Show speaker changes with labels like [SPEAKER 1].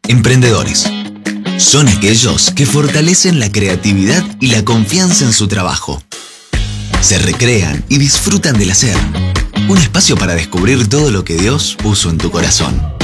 [SPEAKER 1] Emprendedores. Son aquellos que fortalecen la creatividad y la confianza en su trabajo. Se recrean y disfrutan del hacer. Un espacio para descubrir todo lo que Dios puso en tu corazón.